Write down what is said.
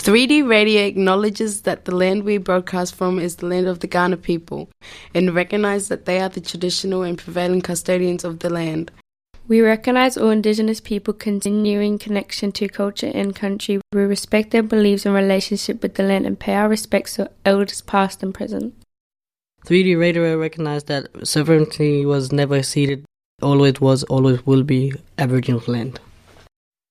3D Radio acknowledges that the land we broadcast from is the land of the Kaurna people and recognise that they are the traditional and prevailing custodians of the land. We recognise all Indigenous people continuing connection to culture and country. We respect their beliefs and relationship with the land and pay our respects to elders past and present. 3D Radio recognised that sovereignty was never ceded, always was, always will be Aboriginal land.